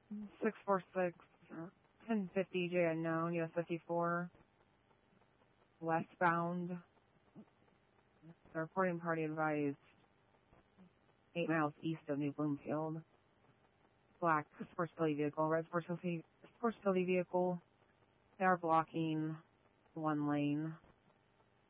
646 1050 J unknown, US 54, westbound. The reporting party advised 8 miles east of New Bloomfield. Black sports utility vehicle, red sports utility vehicle. They are blocking one lane.